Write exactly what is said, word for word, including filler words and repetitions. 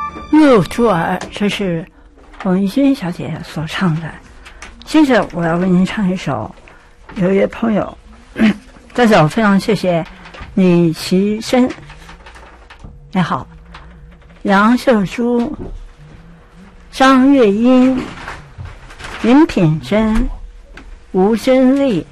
入珠儿，这是冯玉君小姐所唱的。接着我要为您唱一首有一位朋友，在这我非常谢谢李其生，你好，杨秀珠、张月英、林品珍、吴珍丽、